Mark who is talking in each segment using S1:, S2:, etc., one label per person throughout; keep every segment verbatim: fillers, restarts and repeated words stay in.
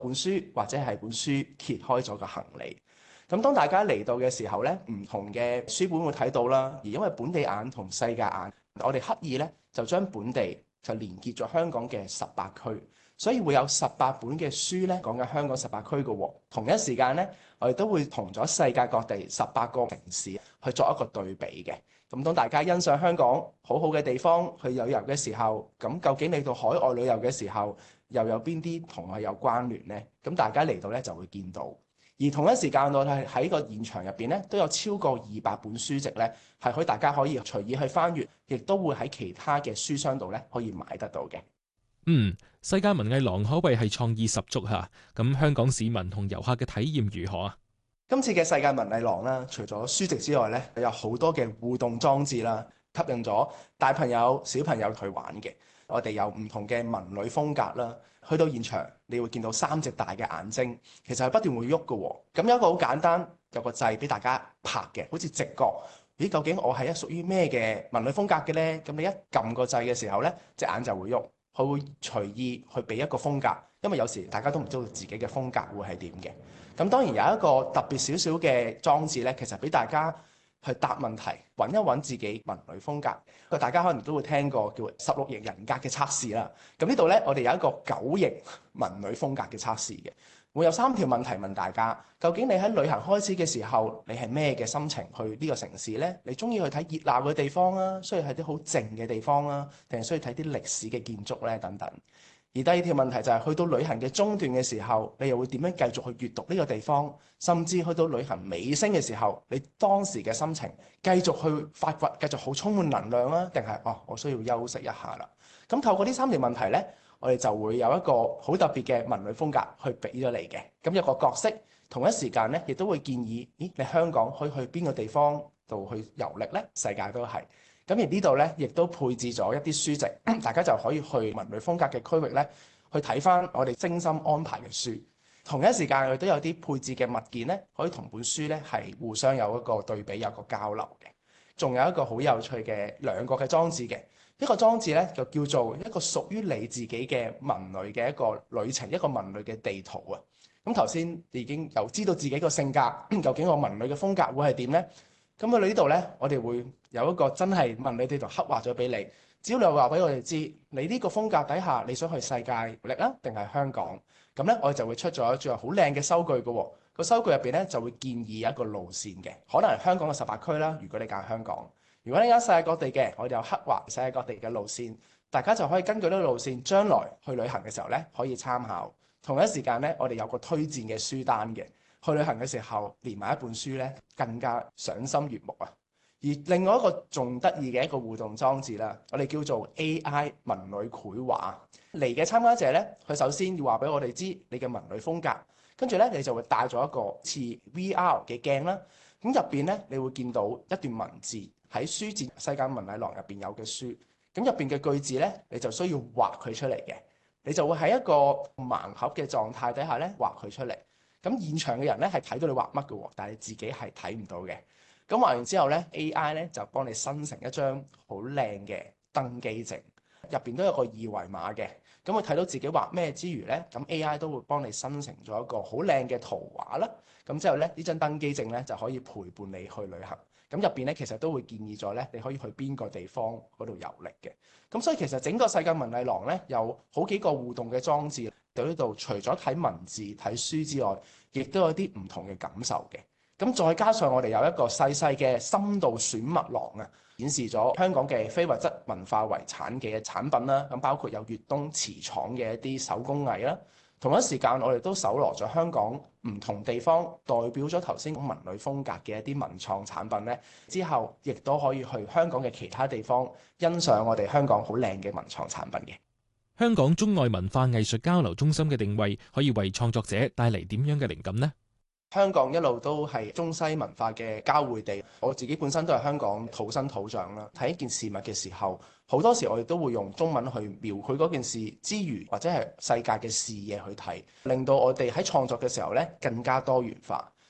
S1: 本書或者係本書揭開咗個行李。咁當大家嚟到嘅時候咧，唔同嘅書本會睇到啦。而因為本地眼同世界眼，我哋刻意咧就將本地就連結咗香港嘅十八區，所以會有十八本嘅書咧講緊香港十八區嘅喎。同一時間咧，我哋都會同咗世界各地十八個城市去作一個對比嘅。咁當大家欣賞香港好好嘅地方去旅遊嘅時候，咁究竟你到海外旅遊嘅時候又有邊啲同佢有關聯呢？咁大家嚟到咧就會見到。而同一時間，我哋喺個現場入邊咧，都有超過二百本書籍咧，係可以大家可以隨意去翻閱，亦都會喺其他嘅書商度咧可以買得到嘅。
S2: 嗯，世界文藝廊可謂係創意十足嚇。咁香港市民同遊客嘅體驗如何啊？
S1: 今次嘅世界文藝廊啦，除咗書籍之外咧，有好多嘅互動裝置啦，吸引咗大朋友、小朋友去玩嘅。我哋有唔同嘅文旅風格啦。去到現場，你會見到三隻大嘅眼睛，其實係不斷會喐嘅喎。咁有一個好簡單，有個掣俾大家拍嘅，好似直覺。咦，究竟我係一屬於咩嘅文旅風格嘅呢？咁你一撳個掣嘅時候呢，隻眼就會喐，佢會隨意去俾一個風格。因為有時大家都唔知道自己嘅風格會係點嘅。咁當然有一個特別少少嘅裝置呢，其實俾大家去答問題，揾一揾自己文旅風格。大家可能都會聽過叫十六型人格嘅測試啦。咁呢度呢，我哋有一個九型文旅風格嘅測試嘅，會有三條問題問大家：究竟你喺旅行開始嘅時候，你係咩嘅心情去呢個城市呢？你中意去睇熱鬧嘅地方啊，需要係啲好靜嘅地方啊，定係需要睇啲歷史嘅建築呢？等等。而第二條問題就係去到旅行嘅中段嘅時候，你又會點樣繼續去閱讀呢個地方？甚至去到旅行尾聲嘅時候，你當時嘅心情繼續去發掘，繼續好充滿能量啦，定係哦，我需要休息一下啦？咁透過呢三條問題呢，我哋就會有一個好特別嘅文旅風格去俾咗你嘅。咁有個角色，同一時間呢，亦都會建議，咦，你香港可以去邊個地方度去遊歷呢？世界都係。咁而呢度咧，亦都配置咗一啲書籍，大家就可以去文旅風格嘅區域咧，去睇翻我哋精心安排嘅書。同一時間，我哋都有啲配置嘅物件咧，可以同本書咧係互相有一個對比，有個交流嘅。仲有一個好有趣嘅兩個嘅裝置嘅，一個裝置咧就叫做一個屬於你自己嘅文旅嘅一個旅程，一個文旅嘅地圖啊。咁頭先已經有知道自己個性格，究竟我文旅嘅風格會係點咧？咁去到呢度呢，我哋會有一個真係文旅地圖刻畫咗俾你。只要你話俾我哋知，你呢個風格底下你想去世界歷啦，定係香港？咁呢，我哋就會出咗一張好靚嘅收據嘅喎。個收據入邊呢，就會建議一個路線嘅，可能係香港嘅十八區啦。如果你揀香港，如果你揀世界各地嘅，我哋有刻畫世界各地嘅路線，大家就可以根據呢個路線，將來去旅行嘅時候呢，可以參考。同一時間呢，我哋有個推薦嘅書單嘅。去旅行嘅時候，連埋一本書咧，更加賞心悅目啊！而另外一個仲得意嘅一個互動裝置啦，我哋叫做 A I 文旅繪畫。嚟嘅參加者咧，佢首先要話俾我哋知你嘅文旅風格，跟住咧你就會帶咗一個似 V R 嘅鏡啦。咁入邊咧，你會見到一段文字喺書展世界文藝廊入邊有嘅書。咁入邊嘅句子咧，你就需要畫佢出嚟嘅。你就會喺一個盲盒嘅狀態底下咧畫佢出嚟。咁現場嘅人咧係睇到你畫乜嘅喎，但係你自己係睇唔到嘅。咁畫完之後咧，A I 咧就幫你生成一張好靚嘅登機證，入邊都有個二維碼嘅。咁佢睇到自己畫咩之餘咧，咁 A I 都會幫你生成咗一個好靚嘅圖畫啦。咁之後咧，呢張登機證咧就可以陪伴你去旅行。咁入邊咧其實都會建議咗咧，你可以去邊個地方嗰度遊歷嘅。咁所以其實整個世界文藝廊咧有好幾個互動嘅裝置。到呢度除咗睇文字睇書之外，亦都有啲唔同嘅感受嘅。咁再加上我哋有一個細細嘅深度選物廊啊，顯示咗香港嘅非物質文化遺產嘅產品啦。咁包括有粵東瓷廠嘅一啲手工藝啦。同一時間我哋都搜羅咗香港唔同地方代表咗頭先文旅風格嘅一啲文創產品咧，之後亦都可以去香港嘅其他地方欣賞我哋香港好靚嘅文創產品嘅。
S2: 香港中外文化藝術交流中心嘅定位可以為創作者帶嚟點樣嘅靈感呢？
S1: 香港一路都係中西文化嘅交匯地，我自己本身都係香港土生土長啦。睇一件事物嘅時候，好多時我哋都會用中文去描繪嗰件事之餘，或者係世界嘅視野去睇，令到我哋喺創作嘅時候咧更加多元化。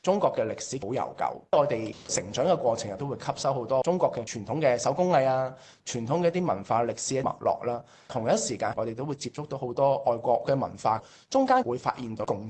S1: 中國嘅歷史好悠久，我哋成長嘅過程亦都會吸收好多中國嘅傳統嘅手工藝啊，傳統嘅一啲文化歷史嘅脈絡啦。同一時間，我哋都會接觸到好多外國嘅文化，中間會發現到共